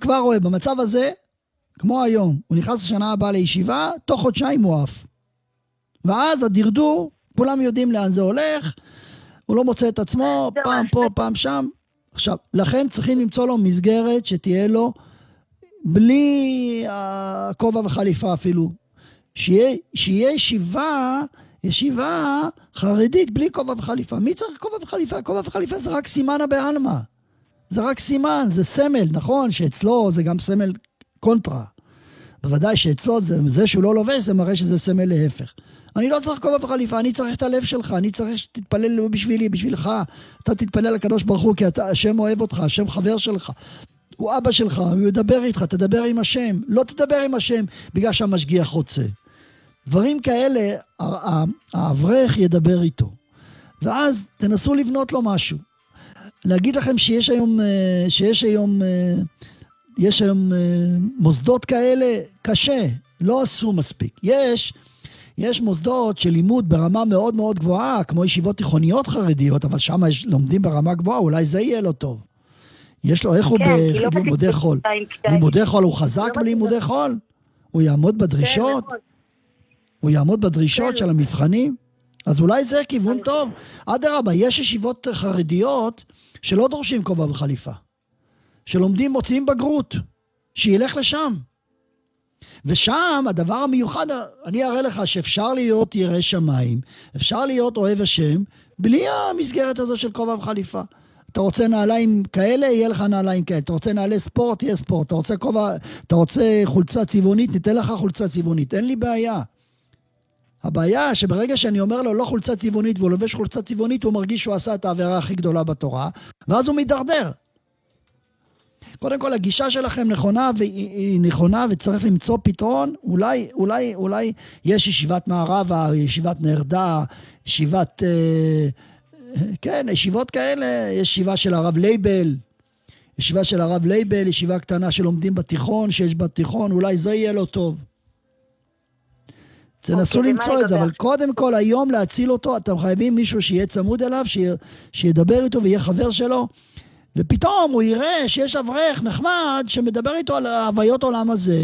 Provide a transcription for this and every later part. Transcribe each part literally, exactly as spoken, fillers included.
כבר רואה, במצב הזה, כמו היום, הוא נכנס לשנה הבאה לישיבה, תוך חודשיים הוא עף. ואז הדרדור, כולם יודעים לאן זה הולך, הוא לא מוצא את עצמו, פעם פה, פעם שם. עכשיו, לכן צריכים למצוא לו מסגרת שתהיה לו, בלי הכובע וחליפה אפילו, שיהיה, שיהיה ישיבה, ישיבה חרדית בלי כובע וחליפה. מי צריך כובע וחליפה? כובע וחליפה זה רק סימן בעלמא. זה רק סימן, זה סמל, נכון? שאצלו זה גם סמל קונטרה. בוודאי שאצלו זה, זה שהוא לא לובש, זה מראה שזה סמל להפך. אני לא צריך כובע וחליפה, אני צריך את הלב שלך, אני צריך שתתפלל בשבילי, בשבילך. אתה תתפלל לקדוש ברוך הוא, כי אתה, השם אוהב אותך, השם חבר שלך. הוא אבא שלך, הוא ידבר איתך, תדבר עם השם. לא תדבר עם השם בגלל שהמשגיח רוצה. דברים כאלה, האברך ידבר איתו. ואז תנסו לבנות לו משהו. להגיד לכם שיש היום, שיש היום, יש היום מוסדות כאלה, קשה, לא עשו מספיק. יש, יש מוסדות של לימוד ברמה מאוד מאוד גבוהה, כמו ישיבות תיכוניות חרדיות, אבל שם לומדים ברמה גבוהה, אולי זה יהיה לו טוב. יש לו, איך הוא בלימודי חול? לימודי חול הוא חזק בלימודי חול? הוא יעמוד בדרישות? הוא יעמוד בדרישות של המבחנים? אז אולי זה כיוון טוב. אדרבה, יש ישיבות חרדיות שלא דורשים כובע וחליפה. שלומדים, מוציאים בגרות. שילך לשם. ושם הדבר המיוחד, אני אראה לך שאפשר להיות ירא שמיים, אפשר להיות אוהב השם, בלי המסגרת הזו של כובע וחליפה. אתה רוצה נעליים כאלה, יהיה לך נעליים כאלה. אתה רוצה נעלי ספורט, יהיה ספורט. אתה רוצה כובע, אתה רוצה חולצה צבעונית, ניתן לך חולצה צבעונית. אין לי בעיה. הבעיה שברגע שאני אומר לו לא חולצה צבעונית והוא לובש חולצה צבעונית, הוא מרגיש שהוא עשה את העבירה הכי גדולה בתורה, ואז הוא מתדרדר. קודם כל, הגישה שלכם נכונה והיא נכונה וצריך למצוא פתרון. אולי, אולי, אולי יש ישיבת מערבה, ישיבת נרדה, ישיבת, אה, כן, ישיבות כאלה, יש ישיבה של הרב לייבל, ישיבה של הרב לייבל, ישיבה קטנה שלומדים בתיכון, שיש בתיכון, אולי זה יהיה לו טוב. תנסו למצוא את זה, אבל קודם כל היום להציל אותו, אתם חייבים מישהו שיהיה צמוד אליו, שידבר איתו ויהיה חבר שלו, ופתאום הוא יראה שיש אברך נחמד שמדבר איתו על הוויות עולם הזה,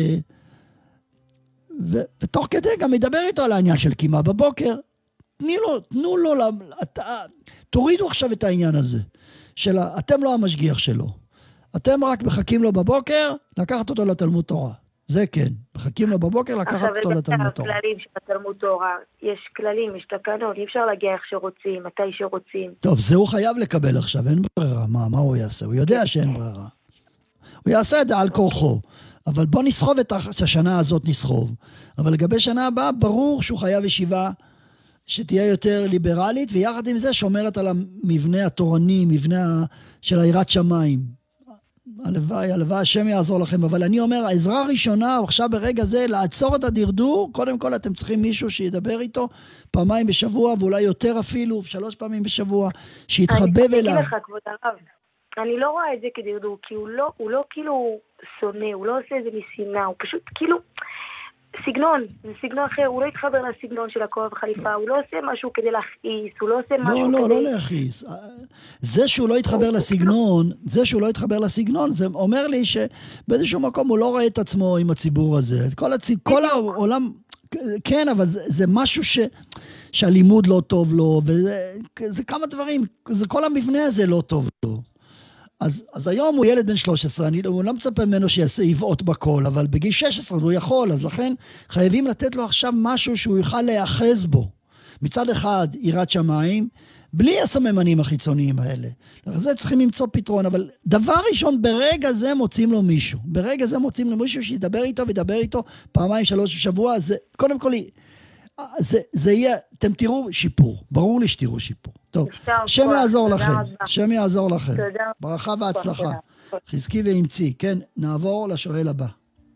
ותוך כדי גם ידבר איתו על העניין של קימה בבוקר. תנו לו, תנו לו, תורידו עכשיו את העניין הזה, של אתם לא המשגיח שלו, אתם רק מחכים לו בבוקר לקחת אותו לתלמוד תורה. זה כן, מחכים לו בבוקר לקחת אותו לתלמוד תורה. כללים של התלמוד תורה, יש כללים, יש תקנון, אי אפשר להגיע איך שרוצים, מתי שרוצים. טוב, זה הוא חייב לקבל עכשיו, אין ברירה, מה, מה הוא יעשה? הוא יודע שאין ברירה. הוא יעשה את זה על כורחו, אבל בוא נסחוב את השנה הזאת נסחוב. אבל לגבי שנה הבאה, ברור שהוא חייב ישיבה שתהיה יותר ליברלית, ויחד עם זה שומרת על המבנה התורני, מבנה של היראת שמיים. הלוואי, הלוואי, השם יעזור לכם, אבל אני אומר, העזרה הראשונה, עכשיו ברגע זה, לעצור את הדרדור, קודם כל אתם צריכים מישהו שידבר איתו, פעמיים בשבוע, ואולי יותר אפילו, שלוש פעמים בשבוע, שיתחבב אליו. אני אגיד לך, כבוד הרב, אני לא רואה את זה כדרדור, כי הוא לא, הוא לא כאילו שונא, הוא לא עושה איזה מסינה, הוא פשוט כאילו, סגנון, זה סגנון אחר, הוא לא יתחבר לסגנון של הכובע וחליפה, הוא לא עושה משהו כדי להכעיס, הוא לא עושה משהו לא, כדי... לא, לא להכעיס. זה שהוא לא יתחבר לסגנון, זה שהוא לא יתחבר לסגנון, זה אומר לי שבאיזשהו מקום הוא לא רואה את עצמו עם הציבור הזה. כל, הציב, כל העולם, כן, אבל זה, זה משהו ש, שהלימוד לא טוב לו, וזה זה כמה דברים, זה כל המבנה הזה לא טוב לו. אז, אז היום הוא ילד בן שלוש עשרה, אני לא, לא מצפה ממנו שיעשה יבעות בכל, אבל בגיל שש עשרה הוא יכול, אז לכן חייבים לתת לו עכשיו משהו שהוא יוכל להיאחז בו. מצד אחד, יראת שמיים, בלי הסממנים החיצוניים האלה. לזה צריכים למצוא פתרון, אבל דבר ראשון, ברגע זה מוצאים לו מישהו. ברגע זה מוצאים לו מישהו שידבר איתו, וידבר איתו פעמיים, שלוש בשבוע, זה, קודם כל, זה, זה יהיה, אתם תראו שיפור, ברור לי שתראו שיפור. טוב, שם יעזור לכם, שם יעזור לכם. ברכה והצלחה. חזקי ואמצי. כן, נעבור לשואל הבא.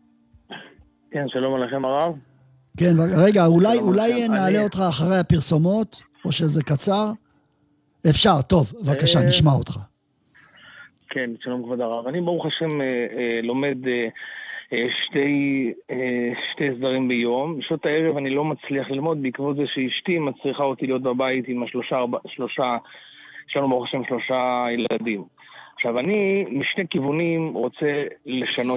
כן, שלום עליכם הרב. כן, רגע, אולי, אולי נעלה אותך אחרי הפרסומות, או שזה קצר? אפשר, טוב, בבקשה, נשמע אותך. כן, שלום כבוד הרב. אני ברוך השם לומד שתי, שתי סדרים ביום. בשעות הערב אני לא מצליח ללמוד בעקבות זה שאשתי מצריכה אותי להיות בבית עם השלושה, שלושה, שלום ברוך השם, שלושה ילדים. עכשיו אני משני כיוונים רוצה לשנות